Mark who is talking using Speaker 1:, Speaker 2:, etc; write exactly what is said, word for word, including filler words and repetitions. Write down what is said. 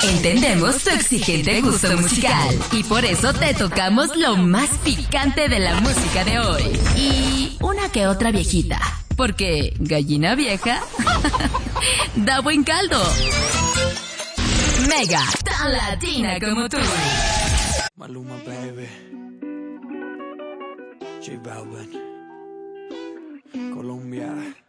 Speaker 1: Entendemos tu exigente gusto musical y por eso te tocamos lo más picante de la música de hoy. Y una que otra viejita, porque gallina vieja da buen caldo. Mega, tan latina como tú.
Speaker 2: Maluma, baby. J Balvin. Colombia.